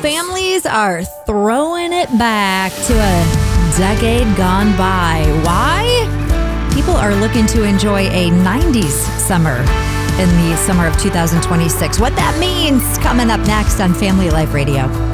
families are throwing it back to a decade gone by. Why? People are looking to enjoy a 90s summer in the summer of 2026. What that means coming up next on Family Life Radio.